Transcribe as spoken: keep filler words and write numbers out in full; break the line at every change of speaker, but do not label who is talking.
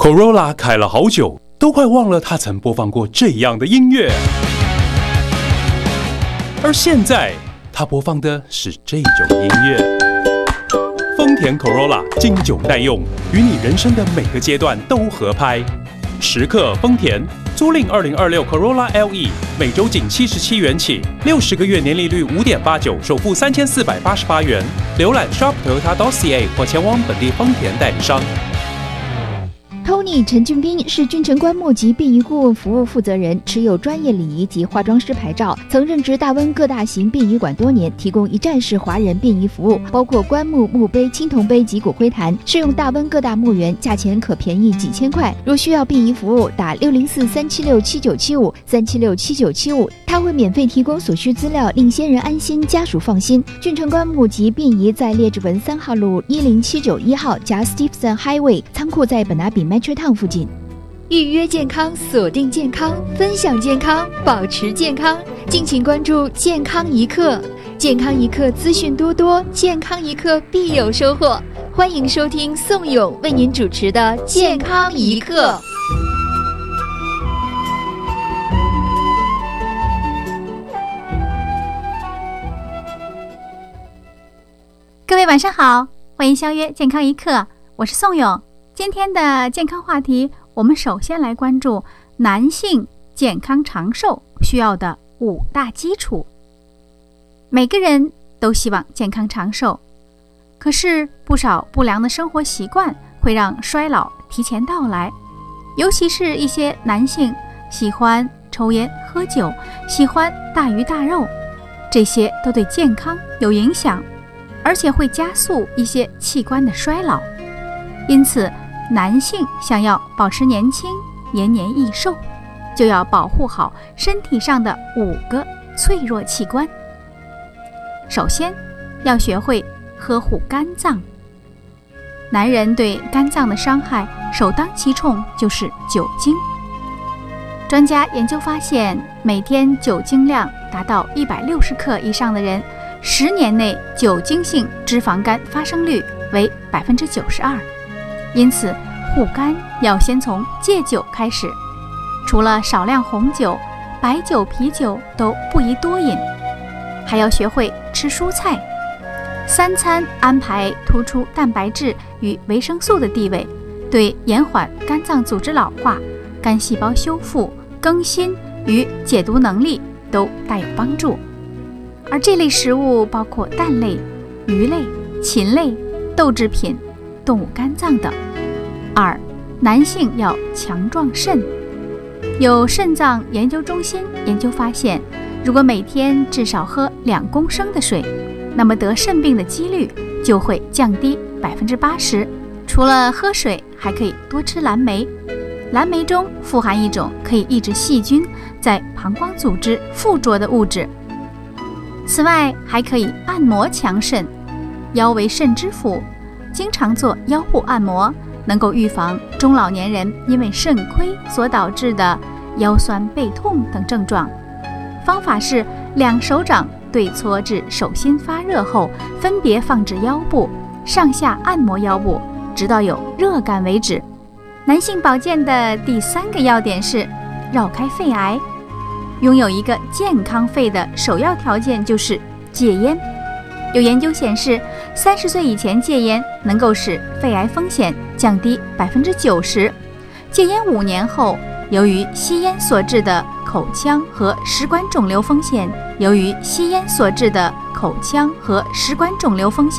Corolla 开了好久，都快忘了他曾播放过这样的音乐。而现在，他播放的是这种音乐。丰田 Corolla 经久耐用，与你人生的每个阶段都合拍。时刻丰田，租赁二零二六 Corolla L E， 每周仅七十七元起，六十个月年利率五点八九，首付三千四百八十八元。浏览 shop toyota dot c a 或前往本地丰田代理商。
Tony 陈俊斌是君诚棺木及殡仪顾问服务负责人，持有专业礼仪及化妆师牌照，曾任职大温各大型殡仪馆多年，提供一站式华人殡仪服务，包括棺木、墓碑、青铜碑及骨灰坛，适用大温各大墓园，价钱可便宜几千块。如需要殡仪服务，打六零四三七六七九七五三七六七九七五，他会免费提供所需资料，令先人安心，家属放心。君诚棺木及殡仪在列治文三号路一零七九一号加 Stevenson Highway， 仓库在本拿比 Metro Town 附近。预约健康，锁定健康，分享健康，保持健康。敬请关注健康一刻，健康一刻资讯多多，健康一刻必有收获。欢迎收听宋勇为您主持的健康一刻。
各位晚上好，欢迎相约健康一刻，我是宋勇。今天的健康话题，我们首先来关注男性健康长寿需要的五大基础。每个人都希望健康长寿，可是不少不良的生活习惯会让衰老提前到来，尤其是一些男性喜欢抽烟喝酒，喜欢大鱼大肉，这些都对健康有影响，而且会加速一些器官的衰老。因此男性想要保持年轻、延年益寿，就要保护好身体上的五个脆弱器官。首先，要学会呵护肝脏。男人对肝脏的伤害首当其冲就是酒精。专家研究发现，每天酒精量达到一百六十克以上的人，十年内酒精性脂肪肝发生率为百分之九十二。因此护肝要先从戒酒开始，除了少量红酒，白酒、啤酒都不宜多饮，还要学会吃蔬菜，三餐安排突出蛋白质与维生素的地位，对延缓肝脏组织老化、肝细胞修复、更新与解毒能力都大有帮助。而这类食物包括蛋类、鱼类、禽类、豆制品、动物肝脏等。二，男性要强壮肾。有肾脏研究中心研究发现，如果每天至少喝两公升的水，那么得肾病的几率就会降低百分之八十。除了喝水，还可以多吃蓝莓。蓝莓中富含一种可以抑制细菌在膀胱组织附着的物质。此外，还可以按摩强肾。腰为肾之府，经常做腰部按摩，能够预防中老年人因为肾亏所导致的腰酸背痛等症状。方法是两手掌对搓至手心发热后，分别放置腰部，上下按摩腰部，直到有热感为止。男性保健的第三个要点是绕开肺癌。拥有一个健康肺的首要条件就是戒烟。有研究显示，三十岁以前戒烟能够使肺癌风险降低百分之九十。戒烟五年后，由于吸烟所致的口腔和食管肿瘤风险，由于吸烟所致的口腔和食管肿瘤风险